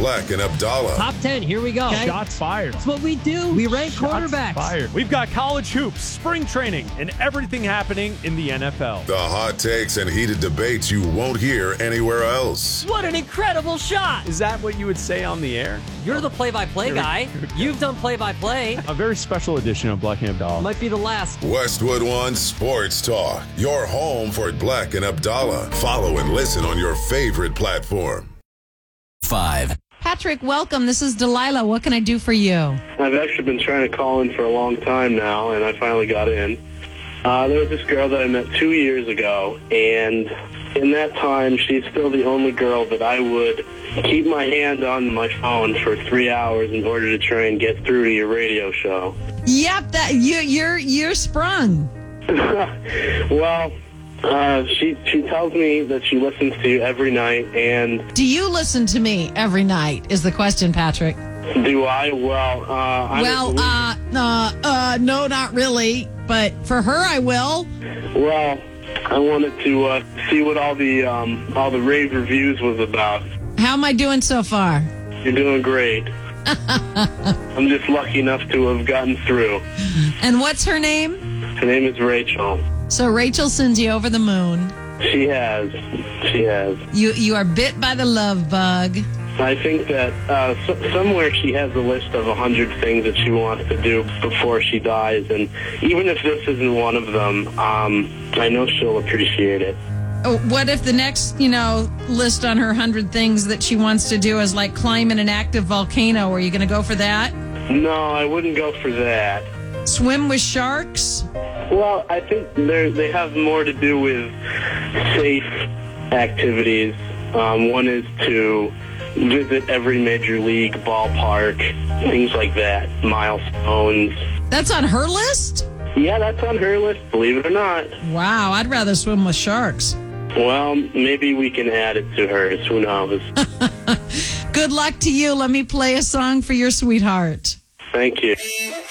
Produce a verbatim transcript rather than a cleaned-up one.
Black and Abdallah. Top ten, here we go. Okay. Shots fired. That's what we do. We rank Shots quarterbacks. fired. We've got college hoops, spring training, and everything happening in the N F L. The hot takes and heated debates you won't hear anywhere else. What an incredible shot. Is that what you would say on the air? You're the play-by-play guy. You've done play-by-play. A very special edition of Black and Abdallah. Might be the last. Westwood One Sports Talk, your home for Black and Abdallah. Follow and listen on your favorite platform. Five. Patrick, welcome. This is Delilah. What can I do for you? I've actually been trying to call in for a long time now, and I finally got in. Uh, there was this girl that I met two years ago, and in that time, she's still the only girl that I would keep my hand on my phone for three hours in order to try and get through to your radio show. Yep, that you, you're you're sprung. Well, uh, she she tells me that she listens to you every night, and Do you listen to me every night? Is the question, Patrick? do I? Well, uh, I'm well, uh, uh, uh, no, not really. But for her, I will. well, I wanted to uh, see what all the um, all the rave reviews was about. How am I doing so far? You're doing great. I'm just lucky enough to have gotten through. And what's her name? Her name is Rachel. So Rachel sends you over the moon. She has. She has. You you are bit by the love bug. I think that uh, so- somewhere she has a list of a hundred things that she wants to do before she dies, and even if this isn't one of them, um, I know she'll appreciate it. Oh, what if the next, you know, list on her hundred things that she wants to do is like climb in an active volcano? Are you going to go for that? No, I wouldn't go for that. Swim with sharks? Well, I think they they have more to do with safe activities. Um, one is to visit every major league ballpark, things like that, milestones. That's on her list? Yeah, that's on her list, believe it or not. Wow, I'd rather swim with sharks. Well, maybe we can add it to hers. Who knows? Good luck to you. Let me play a song for your sweetheart. Thank you.